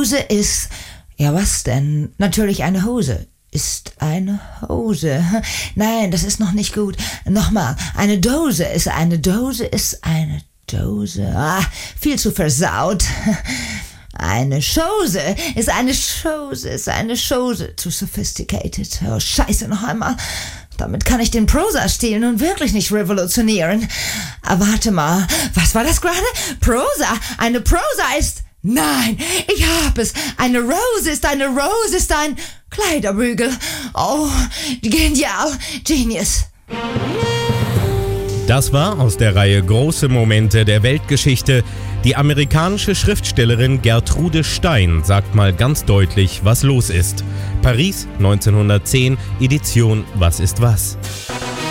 Hose ist... Ja, was denn? Natürlich eine Hose. Ist eine Hose. Nein, das ist noch nicht gut. Nochmal. Eine Dose ist eine Dose ist eine Dose. Viel zu versaut. Eine Chose ist eine Chose ist eine Chose. Zu sophisticated. Oh, scheiße, noch einmal. Damit kann ich den Prosa-Stil nun wirklich nicht revolutionieren. Warte mal. Was war das gerade? Prosa. Eine Prosa ist... Nein, ich hab es. Eine Rose ist ein Kleiderbügel. Oh, genial. Genius. Das war aus der Reihe Große Momente der Weltgeschichte. Die amerikanische Schriftstellerin Gertrude Stein sagt mal ganz deutlich, was los ist. Paris, 1910, Edition Was ist was.